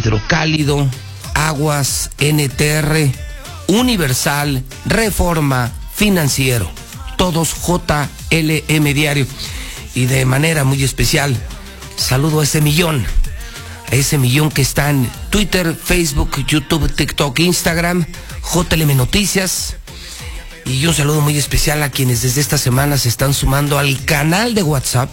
Hidrocálido, Aguas, NTR, Universal, Reforma, Financiero, todos JLM Diario. Y de manera muy especial, saludo a ese millón que está en Twitter, Facebook, YouTube, TikTok, Instagram, JLM Noticias. Y un saludo muy especial a quienes desde esta semana se están sumando al canal de WhatsApp.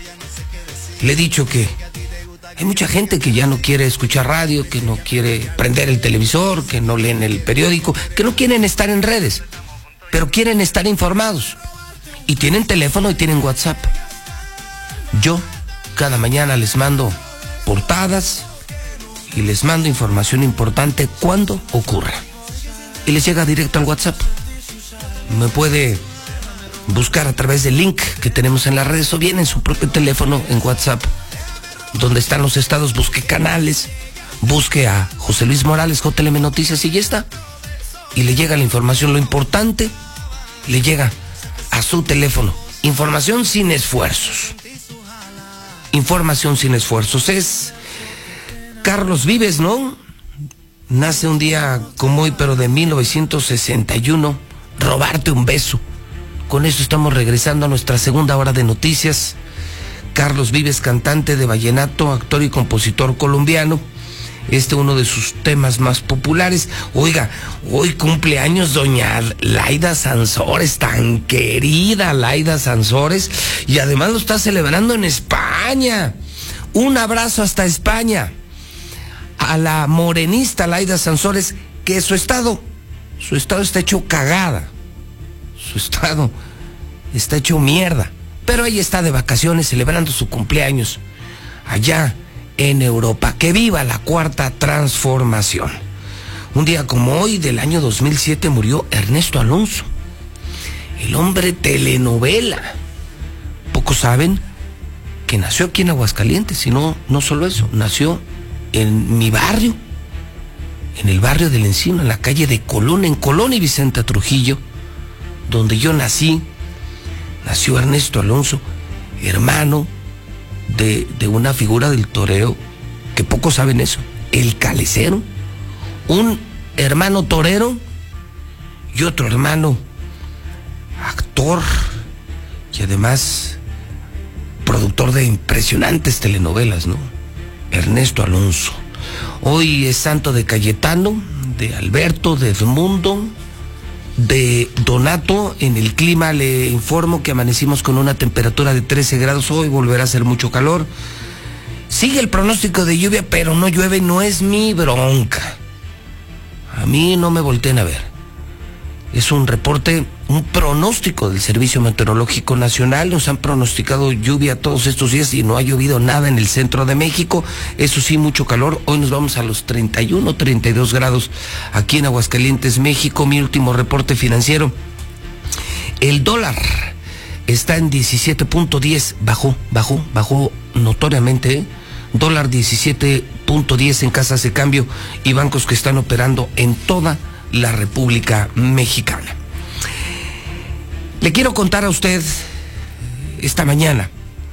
Le he dicho que hay mucha gente que ya no quiere escuchar radio, que no quiere prender el televisor, que no leen el periódico, que no quieren estar en redes, pero quieren estar informados. Y tienen teléfono y tienen WhatsApp. Yo cada mañana les mando portadas y les mando información importante cuando ocurra. Y les llega directo al WhatsApp. Me puede buscar a través del link que tenemos en las redes o bien en su propio teléfono en WhatsApp, donde están los estados, busque canales, busque a José Luis Morales, JLM Noticias y ya está. Y le llega la información, lo importante, le llega a su teléfono. Información sin esfuerzos. Información sin esfuerzos. Es Carlos Vives, ¿no? Nace un día como hoy, pero de 1961. Robarte un beso. Con eso estamos regresando a nuestra segunda hora de noticias. Carlos Vives, cantante de vallenato, actor y compositor colombiano. Uno de sus temas más populares. Oiga, hoy cumple años doña Laida Sansores, tan querida Laida Sansores, y además lo está celebrando en España. Un abrazo hasta España a la morenista Laida Sansores, que su estado está hecho cagada, su estado está hecho mierda, pero ella está de vacaciones celebrando su cumpleaños allá en Europa. ¡Que viva la cuarta transformación! Un día como hoy del año 2007 murió Ernesto Alonso, el hombre telenovela. Pocos saben que nació aquí en Aguascalientes, y no solo eso, nació en mi barrio, en el barrio del Encino, en la calle de Colón, en Colón y Vicente Trujillo, donde yo nací. Nació Ernesto Alonso, hermano de una figura del toreo, que pocos saben eso, el Calecero. Un hermano torero y otro hermano actor y además productor de impresionantes telenovelas, ¿no? Ernesto Alonso. Hoy es santo de Cayetano, de Alberto, de Edmundo, de Donato. En el clima le informo que amanecimos con una temperatura de 13 grados. Hoy volverá a hacer mucho calor. Sigue el pronóstico de lluvia, pero no llueve, no es mi bronca. A mí no me volteen a ver. Es un reporte, un pronóstico del Servicio Meteorológico Nacional. Nos han pronosticado lluvia todos estos días y no ha llovido nada en el centro de México. Eso sí, mucho calor. Hoy nos vamos a los 31, 32 grados aquí en Aguascalientes, México. Mi último reporte financiero. El dólar está en 17.10. Bajó notoriamente, ¿eh? Dólar 17.10 en casas de cambio y bancos que están operando en toda la República Mexicana. Le quiero contar a usted esta mañana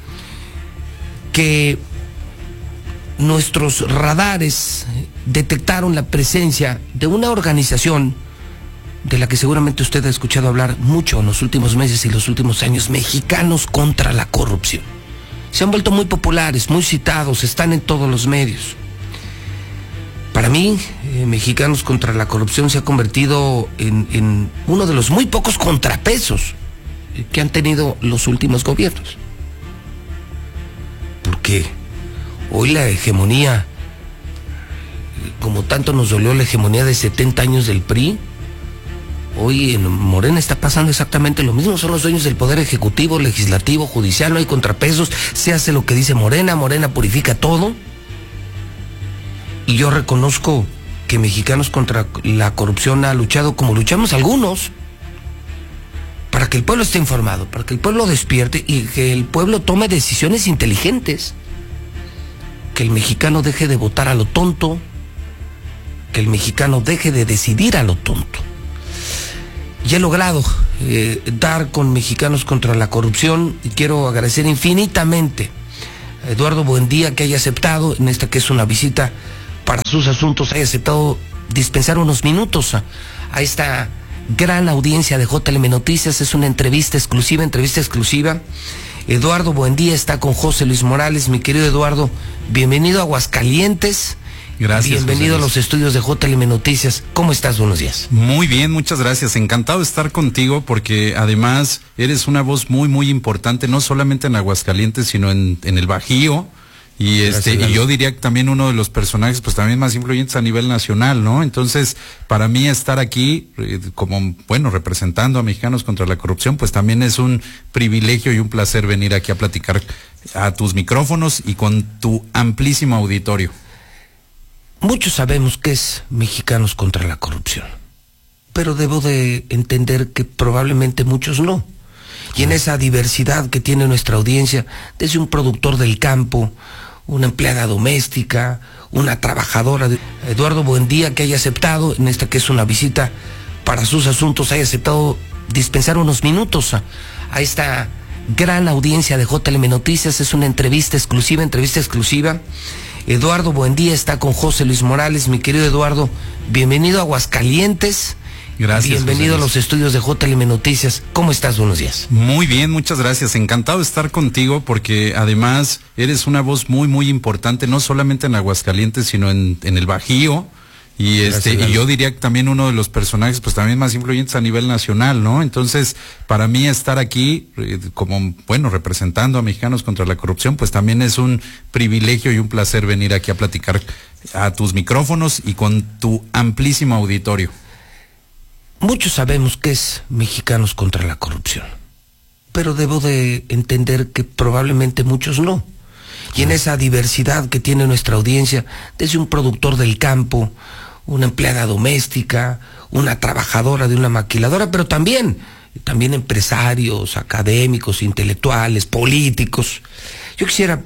que nuestros radares detectaron la presencia de una organización de la que seguramente usted ha escuchado hablar mucho en los últimos meses y los últimos años: Mexicanos contra la Corrupción. Se han vuelto muy populares, muy citados, están en todos los medios. Para mí, Mexicanos contra la Corrupción se ha convertido en uno de los muy pocos contrapesos que han tenido los últimos gobiernos. Porque hoy la hegemonía, como tanto nos dolió la hegemonía de 70 años del PRI, hoy en Morena está pasando exactamente lo mismo. Son los dueños del poder ejecutivo, legislativo, judicial, no hay contrapesos, se hace lo que dice Morena, Morena purifica todo. Y yo reconozco que Mexicanos contra la Corrupción ha luchado como luchamos algunos, para que el pueblo esté informado, para que el pueblo despierte y que el pueblo tome decisiones inteligentes. Que el mexicano deje de votar a lo tonto, que el mexicano deje de decidir a lo tonto. Y he logrado dar con Mexicanos contra la Corrupción, y quiero agradecer infinitamente a Eduardo Buendía que haya aceptado en esta que es una visita para sus asuntos haya aceptado dispensar unos minutos a esta gran audiencia de JLM Noticias. Es una entrevista exclusiva. Eduardo Buendía está con José Luis Morales. Mi querido Eduardo, bienvenido a Aguascalientes. Gracias. Bienvenido a los estudios de JLM Noticias. ¿Cómo estás? Buenos días. Muy bien, muchas gracias. Encantado de estar contigo porque además eres una voz muy, muy importante, no solamente en Aguascalientes, sino en el Bajío. Y y yo diría que también uno de los personajes pues también más influyentes a nivel nacional, ¿no? Entonces, para mí estar aquí representando a Mexicanos contra la Corrupción, pues también es un privilegio y un placer venir aquí a platicar a tus micrófonos y con tu amplísimo auditorio. Muchos sabemos que es Mexicanos contra la Corrupción, pero debo de entender que probablemente muchos no. Y en esa diversidad que tiene nuestra audiencia, desde un productor del campo, una empleada doméstica, una trabajadora, Eduardo Buendía, que haya aceptado, en esta que es una visita para sus asuntos, haya aceptado dispensar unos minutos a esta gran audiencia de JLM Noticias. Es una entrevista exclusiva. Eduardo Buendía está con José Luis Morales. Mi querido Eduardo, bienvenido a Aguascalientes. Gracias. Bienvenido a los estudios de JLM Noticias. ¿Cómo estás? Buenos días. Muy bien, muchas gracias. Encantado de estar contigo porque además eres una voz muy, muy importante, no solamente en Aguascalientes, sino en el Bajío. Y yo diría que también uno de los personajes pues también más influyentes a nivel nacional, ¿no? Entonces, para mí estar aquí representando a Mexicanos contra la Corrupción, pues también es un privilegio y un placer venir aquí a platicar a tus micrófonos y con tu amplísimo auditorio. Muchos sabemos que es Mexicanos contra la Corrupción, pero debo de entender que probablemente muchos no. Y en esa diversidad que tiene nuestra audiencia, desde un productor del campo, una empleada doméstica, una trabajadora de una maquiladora, pero también empresarios, académicos, intelectuales, políticos. Yo quisiera